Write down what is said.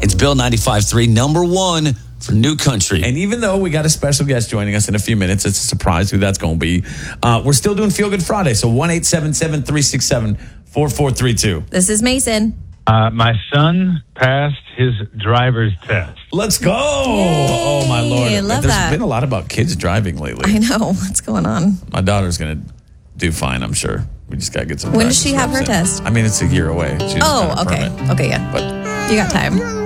It's Bill 95.3, number one for New Country. And even though we got a special guest joining us in a few minutes, it's a surprise who that's going to be. We're still doing Feel Good Friday. So 1-877-367-4432. This is Mason. My son passed his driver's test. Let's go. Yay. Oh, my Lord. Love There's that. been a lot about kids driving lately. I know. What's going on? My daughter's going to do fine, I'm sure. We just got to get some When does she practice have her reps in. test? I mean, it's a year away. She's got a Okay. permit. Okay, yeah. But You got time.